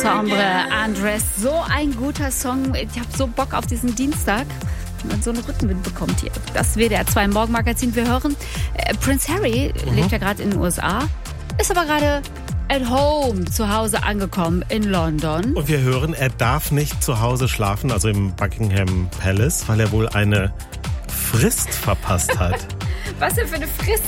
Ensemble Andres. So ein guter Song. Ich habe so Bock auf diesen Dienstag. Wenn man so einen Rückenwind bekommt hier. Das WDR 2 Morgenmagazin. Wir hören, Prince Harry lebt ja gerade in den USA, ist aber gerade at home zu Hause angekommen in London. Und wir hören, er darf nicht zu Hause schlafen, also im Buckingham Palace, weil er wohl eine Frist verpasst hat. Was denn für eine Frist?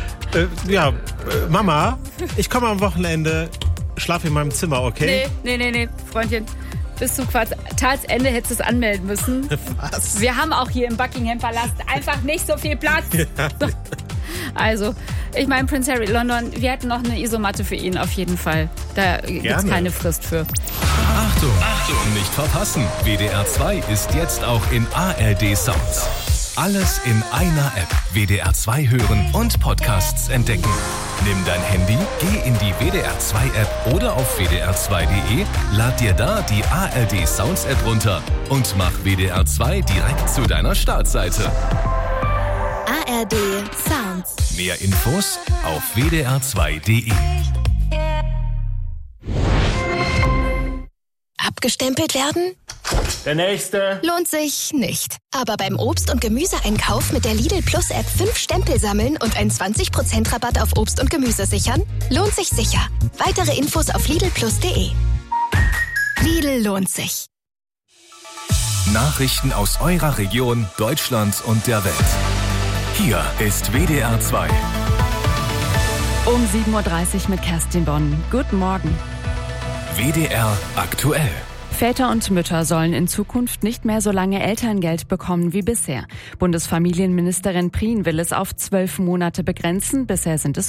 Mama, ich komme am Wochenende, schlaf in meinem Zimmer, okay? Nee, Freundchen. Bis zum Quartalsende hättest du es anmelden müssen. Was? Wir haben auch hier im Buckingham Palast einfach nicht so viel Platz. Ja. Also, ich meine, Prince Harry London, wir hätten noch eine Isomatte für ihn auf jeden Fall. Da gibt es keine Frist für. Achtung, nicht verpassen. WDR 2 ist jetzt auch in ARD Sounds. Alles in einer App. WDR 2 hören und Podcasts entdecken. Nimm dein Handy, geh in die WDR 2 App oder auf wdr2.de, lad dir da die ARD Sounds App runter und mach WDR 2 direkt zu deiner Startseite. ARD Sounds. Mehr Infos auf wdr2.de. Abgestempelt werden? Der nächste. Lohnt sich nicht. Aber beim Obst- und Gemüseeinkauf mit der Lidl Plus App 5 Stempel sammeln und einen 20% Rabatt auf Obst und Gemüse sichern? Lohnt sich sicher. Weitere Infos auf lidlplus.de. Lidl lohnt sich. Nachrichten aus eurer Region, Deutschland und der Welt. Hier ist WDR 2. Um 7.30 Uhr mit Kerstin Bonn. Guten Morgen. WDR aktuell. Väter und Mütter sollen in Zukunft nicht mehr so lange Elterngeld bekommen wie bisher. Bundesfamilienministerin Prien will es auf 12 Monate begrenzen. Bisher sind es